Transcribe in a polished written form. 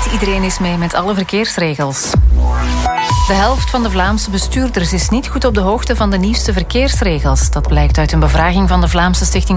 iedereen is mee met alle verkeersregels. De helft van de Vlaamse bestuurders is niet goed op de hoogte van de nieuwste verkeersregels. Dat blijkt uit een bevraging van de Vlaamse Stichting